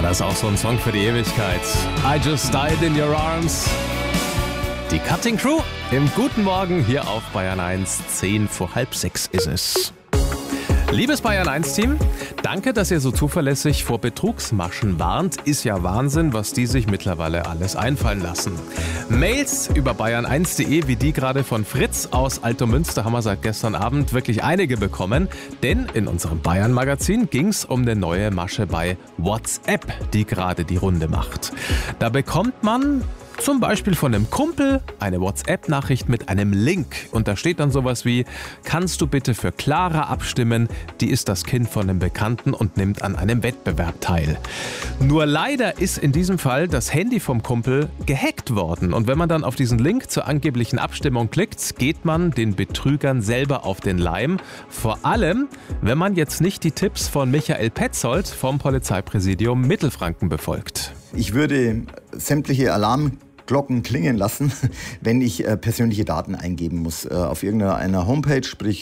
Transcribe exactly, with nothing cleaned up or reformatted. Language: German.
das ist auch so ein Song für die Ewigkeit. I Just Died in Your Arms. Die Cutting Crew im Guten Morgen hier auf Bayern eins. Zehn vor halb sechs ist es. Liebes Bayern eins Team, danke, dass ihr so zuverlässig vor Betrugsmaschen warnt. Ist ja Wahnsinn, was die sich mittlerweile alles einfallen lassen. Mails über bayern eins punkt de, wie die gerade von Fritz aus Altomünster, haben wir seit gestern Abend wirklich einige bekommen. Denn in unserem Bayern-Magazin ging es um eine neue Masche bei WhatsApp, die gerade die Runde macht. Da bekommt man zum Beispiel von einem Kumpel eine WhatsApp-Nachricht mit einem Link. Und da steht dann sowas wie: Kannst du bitte für Clara abstimmen? Die ist das Kind von einem Bekannten und nimmt an einem Wettbewerb teil. Nur leider ist in diesem Fall das Handy vom Kumpel gehackt worden. Und wenn man dann auf diesen Link zur angeblichen Abstimmung klickt, geht man den Betrügern selber auf den Leim. Vor allem, wenn man jetzt nicht die Tipps von Michael Petzold vom Polizeipräsidium Mittelfranken befolgt. Ich würde sämtliche Alarmglocken klingen lassen, wenn ich äh, persönliche Daten eingeben muss. Äh, auf irgendeiner Homepage, sprich